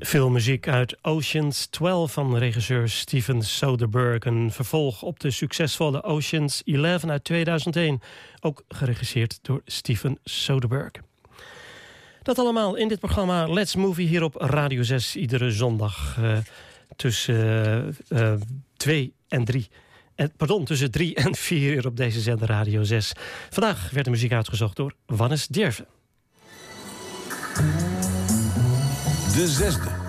Filmmuziek uit Ocean's 12 van regisseur Steven Soderbergh. Een vervolg op de succesvolle Ocean's 11 uit 2001. Ook geregisseerd door Steven Soderbergh. Dat allemaal in dit programma Let's Movie hier op Radio 6. Iedere zondag tussen 2 en 3. Tussen 3 en 4 uur op deze zender Radio 6. Vandaag werd de muziek uitgezocht door Wannes Derven. De zesde.